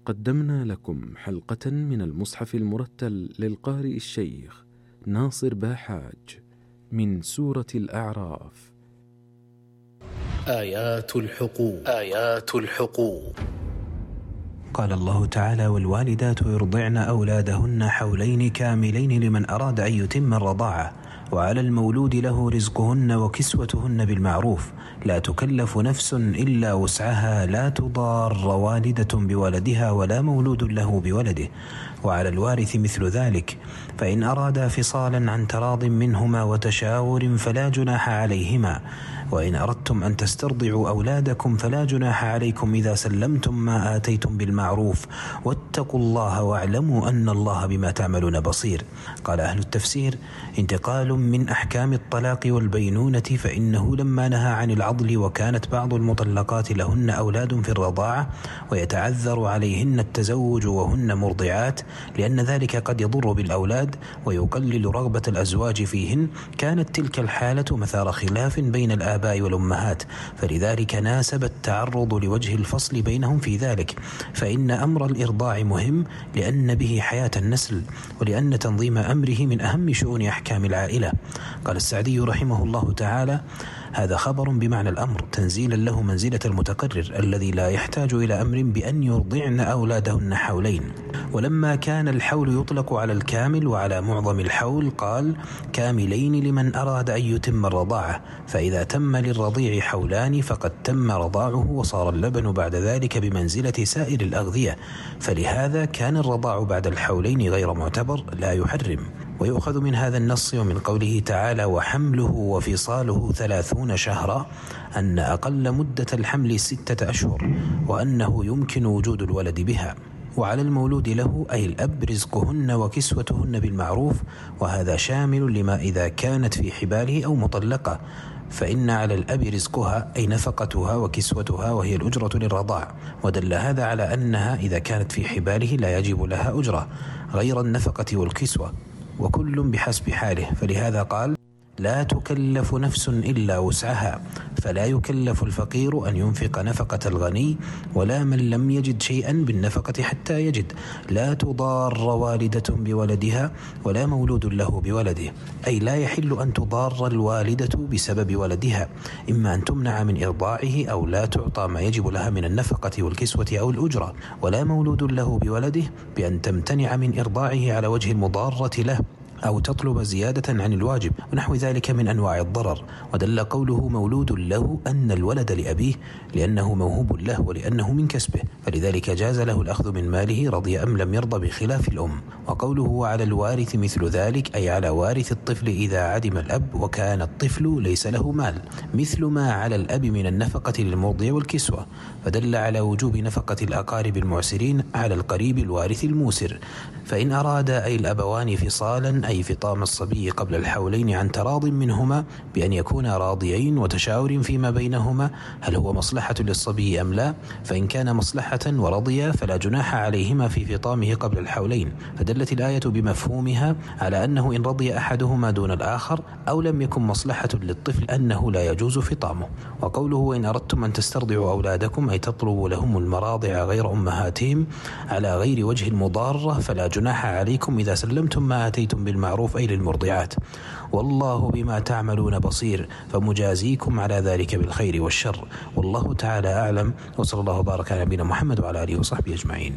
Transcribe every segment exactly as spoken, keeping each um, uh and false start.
قدمنا لكم حلقة من المصحف المرتل للقارئ الشيخ ناصر باحاج من سورة الأعراف. آيات الحقوق آيات الحقوق قال الله تعالى: والوالدات يرضعن أولادهن حولين كاملين لمن أراد أن يتم الرضاعة، وعلى المولود له رزقهن وكسوتهن بالمعروف، لا تكلف نفس إلا وسعها، لا تضار والدة بولدها ولا مولود له بولده، وعلى الوارث مثل ذلك، فإن أرادا فصالا عن تراض منهما وتشاور فلا جناح عليهما، وإن أردتم أن تسترضعوا أولادكم فلا جناح عليكم إذا سلمتم ما آتيتم بالمعروف، واتقوا الله واعلموا أن الله بما تعملون بصير. قال أهل التفسير: انتقال من أحكام الطلاق والبينونة، فإنه لما نهى عن العضل وكانت بعض المطلقات لهن أولاد في الرضاعة ويتعذر عليهن التزوج وهن مرضعات لأن ذلك قد يضر بالأولاد ويقلل رغبة الأزواج فيهن، كانت تلك الحالة مثار خلاف بين الآباء والأمهات، فلذلك ناسب التعرض لوجه الفصل بينهم في ذلك، فإن أمر الإرضاع مهم لأن به حياة النسل، ولأن تنظيم أمره من أهم شؤون أحكام العائلة. قال السعدي رحمه الله تعالى: هذا خبر بمعنى الأمر تنزيلا له منزلة المتقرر الذي لا يحتاج إلى أمر بأن يرضعن أولادهن حولين. ولما كان الحول يطلق على الكامل وعلى معظم الحول، قال: كاملين لمن أراد أن يتم الرضاعة، فإذا تم للرضيع حولان فقد تم رضاعه، وصار اللبن بعد ذلك بمنزلة سائر الأغذية، فلهذا كان الرضاع بعد الحولين غير معتبر لا يحرم. ويؤخذ من هذا النص ومن قوله تعالى: وحمله وفصاله ثلاثون شهرا، أن أقل مدة الحمل ستة أشهر، وأنه يمكن وجود الولد بها. وعلى المولود له أي الأب رزقهن وكسوتهن بالمعروف، وهذا شامل لما إذا كانت في حباله أو مطلقة، فإن على الأب رزقها أي نفقتها وكسوتها وهي الأجرة للرضاع، ودل هذا على أنها إذا كانت في حباله لا يجب لها أجرة غير النفقة والكسوة، وكل بحسب حاله، فلهذا قال: لا تكلف نفس إلا وسعها، فلا يكلف الفقير أن ينفق نفقة الغني، ولا من لم يجد شيئا بالنفقة حتى يجد، لا تضار والدة بولدها ولا مولود له بولده، أي لا يحل أن تضار الوالدة بسبب ولدها، إما أن تمنع من إرضاعه أو لا تعطى ما يجب لها من النفقة والكسوة أو الأجرة، ولا مولود له بولده بأن تمتنع من إرضاعه على وجه المضارة له أو تطلب زيادة عن الواجب ونحو ذلك من أنواع الضرر. ودل قوله مولود له أن الولد لأبيه لأنه موهوب له ولأنه من كسبه، فلذلك جاز له الأخذ من ماله رضي أم لم يرضى بخلاف الأم. وقوله وعلى الوارث مثل ذلك أي على وارث الطفل إذا عدم الأب وكان الطفل ليس له مال، مثل ما على الأب من النفقة للمرضع والكسوة، فدل على وجوب نفقة الأقارب المعسرين على القريب الوارث الموسر. فإن أراد أي الأبوان فصالا أي فطام الصبي قبل الحولين عن تراض منهما بأن يكونا راضيين وتشاور فيما بينهما هل هو مصلحة للصبي أم لا، فإن كان مصلحة ورضيا فلا جناح عليهما في فطامه قبل الحولين، فدلت الآية بمفهومها على أنه إن رضي أحدهما دون الآخر أو لم يكن مصلحة للطفل أنه لا يجوز فطامه. وقوله وإن أردتم أن تسترضعوا أولادكم أي تطلبوا لهم المراضع غير أمهاتهم على غير وجه المضارة، فلا جناح عليكم إذا سلمتم ما آتيتم بالمعروف أي للمرضعات، والله بما تعملون بصير، فمجازيكم على ذلك بالخير والشر، والله تعالى أعلم، وصلى الله وبارك على نبينا محمد وعلى آله وصحبه أجمعين.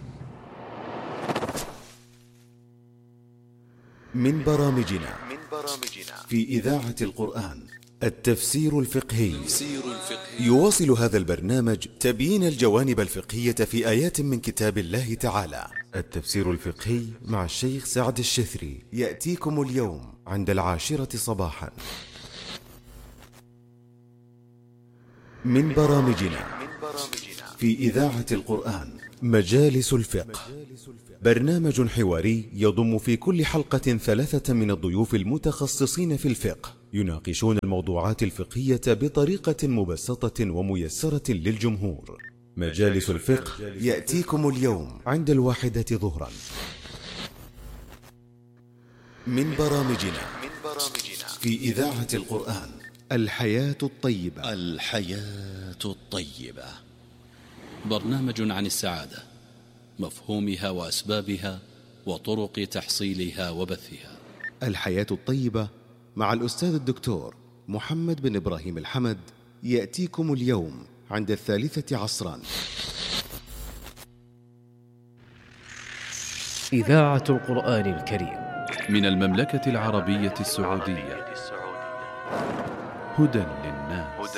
من برامجنا في إذاعة القرآن التفسير الفقهي. يواصل هذا البرنامج تبيين الجوانب الفقهية في آيات من كتاب الله تعالى. التفسير الفقهي مع الشيخ سعد الشثري يأتيكم اليوم عند العاشرة صباحا. من برامجنا في إذاعة القرآن مجالس الفقه، برنامج حواري يضم في كل حلقة ثلاثة من الضيوف المتخصصين في الفقه يناقشون الموضوعات الفقهية بطريقة مبسطة وميسرة للجمهور. مجالس الفقه يأتيكم اليوم عند الواحدة ظهرا. من برامجنا في إذاعة القرآن الحياة الطيبة. الحياة الطيبة برنامج عن السعادة مفهومها وأسبابها وطرق تحصيلها وبثها. الحياة الطيبة مع الأستاذ الدكتور محمد بن إبراهيم الحمد يأتيكم اليوم عند الثالثة عصرا. إذاعة القرآن الكريم من المملكة العربية السعودية، هدى للناس.